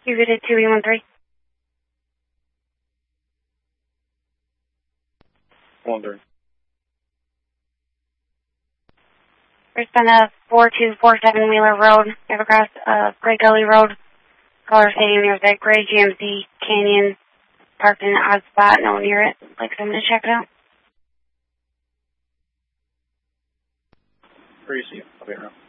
You did 2E13. 13. There's been a 4247 Wheeler Road, you have across Great Gully Road. Caller saying there's that gray GMC Canyon parked in an odd spot, no one near it. Like someone to check it out. Where you see it? I'll be around.